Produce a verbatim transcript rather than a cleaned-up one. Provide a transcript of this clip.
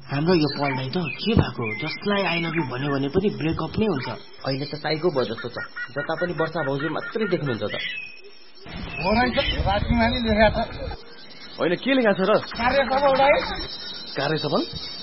हाम्रो यो पढ्दै त के भएको जसलाई आई लभ यु भन्यो भने पनि ब्रेकअप नै हुन्छ। अहिले त साइको भयो जस्तो छ, जता पनि वर्षा भाउजू मात्रै देख्नुहुन्छ त। राजकुमारले लेखा छ। होइन के लेखा छ र? कार्य सफल। कार्य सफल